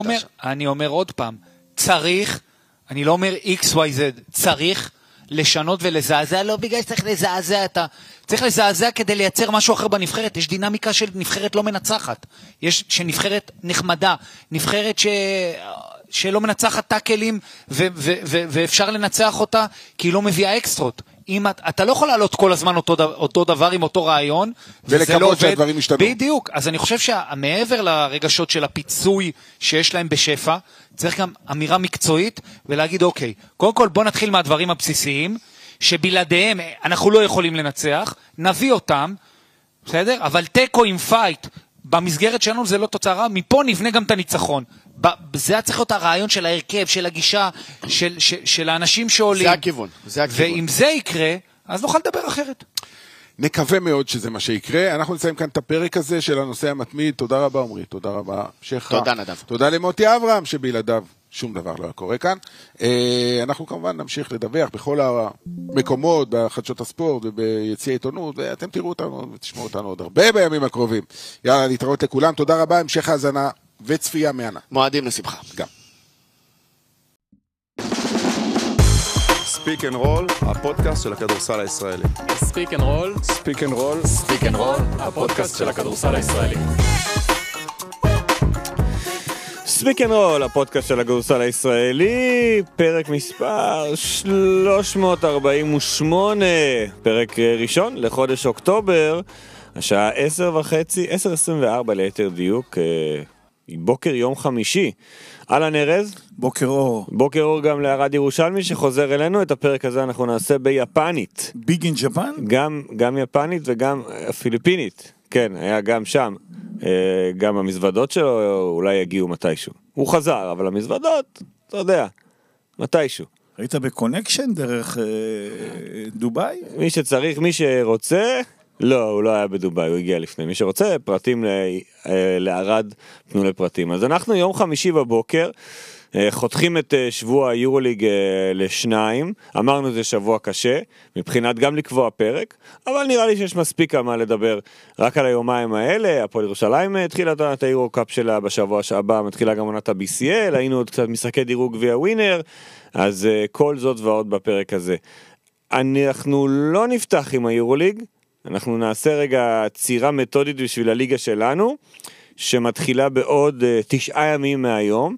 אני אומר עוד פעם, צריך, אני לא אומר XYZ, צריך לשנות ולזעזע, לא בגלל שצריך לזעזע, צריך לזעזע כדי לייצר משהו אחר בנבחרת, יש דינמיקה של נבחרת לא מנצחת, יש שנבחרת נחמדה, נבחרת שלא מנצחת טאקלים, ואפשר לנצח אותה, כי היא לא מביאה אקסטרות. אתה לא יכול לעלות כל הזמן אותו דבר עם אותו רעיון, ולקוות שהדברים ישתנו. בדיוק, אז אני חושב שמעבר לרגשות של הפיצוי שיש להם בשפע, צריך גם אמירה מקצועית, ולהגיד אוקיי, קודם כל בוא נתחיל מהדברים הבסיסיים, שבלעדיהם אנחנו לא יכולים לנצח, נביא אותם, בסדר? אבל טקו עם פייט, במסגרת שלנו זה לא תוצאה רעה, מפה נבנה גם את הניצחון. זה צריך להיות הרעיון של ההרכב, של הגישה, של האנשים שעולים. זה הכיוון. ואם זה יקרה, אז נוכל לדבר אחרת. נקווה מאוד שזה מה שיקרה. אנחנו נסיים כאן את הפרק הזה של הנושא המתמיד. תודה רבה עומרי, תודה רבה שכה. תודה נדב. תודה למוטי אברהם, שבלעדיו שום דבר לא קורה כאן. אנחנו כמובן נמשיך לדווח בכל המקומות, בחדשות הספורט וביציעי עיתונות, ואתם תראו אותנו ותשמעו אותנו עוד הרבה בימים הקרובים. יאללה, להתראות לכולם. תודה רבה, המשך האזנה וצפייה מהנה. מועדים לשמחה. גם. ספיק אנד רול, הפודקאסט של הכדורסל הישראלי. ספיק אנד רול, ספיק אנד רול, ספיק אנד רול, הפודקאסט של הכדורסל הישראלי. ספיק אנד רול, הפודקאסט של הכדורסל הישראלי, פרק מספר 348, פרק ראשון לחודש אוקטובר, השעה 10:24 ליתר דיוק, בוקר יום חמישי. אהלן ארז. בוקר אור. בוקר אור גם לערד ירושלמי שחוזר אלינו. את הפרק הזה אנחנו נעשה ביפנית. ביג אין ג'פן? גם יפנית וגם פיליפינית. כן, היה גם שם. גם המזוודות שלו אולי יגיעו מתישהו. הוא חזר, אבל המזוודות, אתה יודע, מתישהו. היית בקונקשן דרך דוביי? מי שצריך, מי שרוצה... לא, הוא לא היה בדוביי, הוא הגיע לפני. מי שרוצה, פרטים לערד, תנו לפרטים. אז אנחנו יום חמישי בבוקר, חותכים את שבוע היורוליג לשניים, אמרנו זה שבוע קשה, מבחינת גם לקבוע פרק, אבל נראה לי שיש מספיק מה לדבר רק על היומיים האלה. הפועל ירושלים התחילה את היורו-קאפ שלה בשבוע הבא, מתחילה גם עונת ה-BCL, היינו עוד קצת משחקי דירוג גביע ווינר, אז כל זאת ועוד בפרק הזה. אנחנו לא נפתח עם היורוליג, אנחנו נעשה רגע צירה מתודית בשביל הליגה שלנו, שמתחילה בעוד 9 ימים מהיום,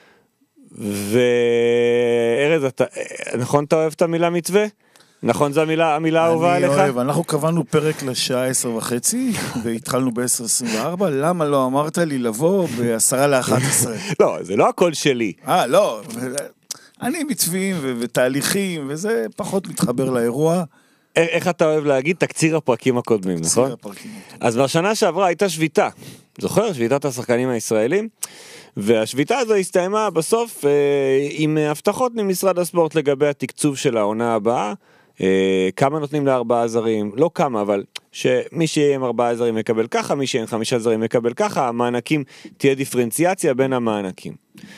וארז, נכון אתה אוהב את המילה מצווה? נכון זו המילה האהובה עליך? אני אוהב, אנחנו קבענו פרק לשעה 10:30, והתחלנו ב-10:24, למה לא אמרת לי לבוא ב-10:11? לא, זה לא הכל שלי. לא, אני מצווים ותהליכים, וזה פחות מתחבר לאירוע. איך אתה אוהב להגיד? תקציר הפרקים הקודמים, נכון? אז בשנה שעברה הייתה שביתה, זוכר? שביתת השחקנים הישראלים, והשביתה הזו הסתיימה בסוף עם הבטחות ממשרד הספורט לגבי התקצוב של העונה הבאה, כמה נותנים ל4 זרים, לא כמה, אבל שמי שיהיה עם 4 זרים יקבל ככה, מי שיהיה עם 5 זרים יקבל ככה, המענקים תהיה דיפרנציאציה בין המענקים.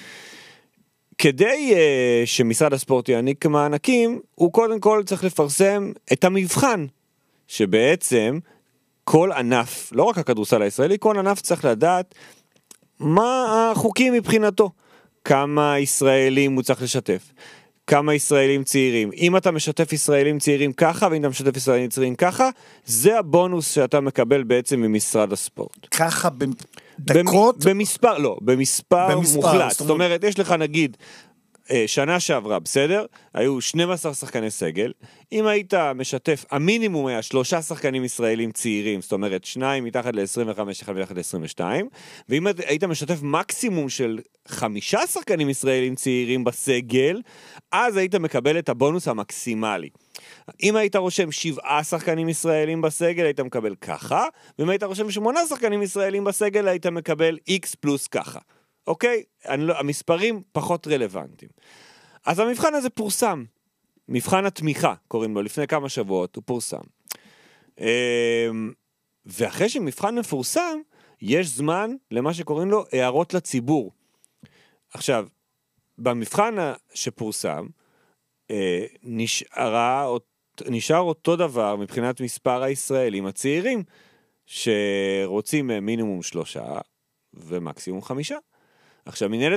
כדי שמשרד הספורט יעניק מענקים, הוא קודם כל צריך לפרסם את המבחן, שבעצם כל ענף, לא רק הכדורסל הישראלי, כל ענף צריך לדעת מה החוקים מבחינתו, כמה ישראלים הוא צריך לשתף, כמה ישראלים צעירים. אם אתה משתף ישראלים צעירים ככה, ואם אתה משתף ישראלים צעירים ככה, זה הבונוס שאתה מקבל בעצם ממשרד הספורט. ככה בדקות? במספר, לא, במספר מוחלט. זאת אומרת, יש לך נגיד, שנה שעברה, בסדר? היו 12 שחקני סגל. אם היית משתף, המינימום היה 3 שחקנים ישראלים צעירים, זאת אומרת, 2 מתחת ל-25, 1 מתחת ל-22, ואם היית משתף מקסימום של 5 שחקנים ישראלים צעירים בסגל, אז היית מקבל את הבונוס המקסימלי. אם היית רושם 7 שחקנים ישראלים בסגל, היית מקבל ככה, ואם היית רושם 8 שחקנים ישראלים בסגל, היית מקבל X פלוס ככה. אוקיי? המספרים פחות רלוונטיים. אז המבחן הזה פורסם. מבחן התמיכה, קוראים לו, לפני כמה שבועות, הוא פורסם. ואחרי שמבחן מפורסם, יש זמן למה שקוראים לו הערות לציבור. עכשיו, במבחן שפורסם, נשאר אותו דבר מבחינת מספר הישראלים הצעירים, שרוצים מינימום 3 ומקסימום 5. עכשיו, מנהלת